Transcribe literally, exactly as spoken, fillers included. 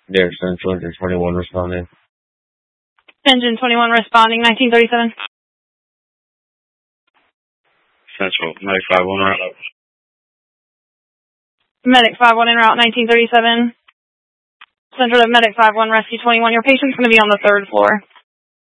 There, Central, engine twenty-one responding. Engine twenty-one responding, nineteen thirty-seven. Central, Medic five one route. Medic five one en route, nineteen thirty-seven. Central to Medic five one, Rescue twenty-one. Your patient's going to be on the third floor.